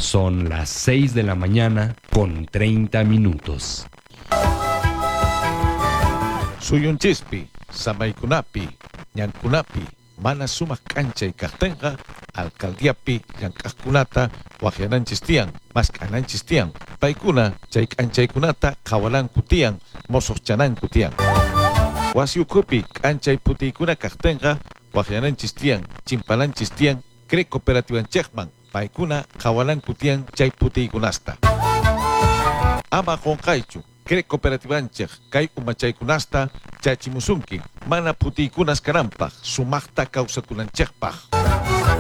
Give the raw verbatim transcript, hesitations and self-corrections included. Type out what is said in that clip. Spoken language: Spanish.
Son las seis de la mañana con treinta minutos. Suyunchispi, samaykunapi, ñankunapi, mana sumaq k'anchay kaqtinqa, alcaldiapi llank'aqkunata waqyananchis tiyan, mask'ananchis tiyan. Paykuna chay k'anchaykunata qhawalanku tiyan, mosoqchananku tiyan. Wasi ukhupi k'anchay putiykuna kaqtinqa, waqyananchis tiyan, chimpalanchis tiyan, cre cooperativanchikman, paykuna qhawalanku tiyan chay putiykunasta. Ama qonqaychu, cre cooperativanchik kay umachaykunasta chachimusunki, mana putiykunas kananpaq, sumaqta kawsakunanchikpaq.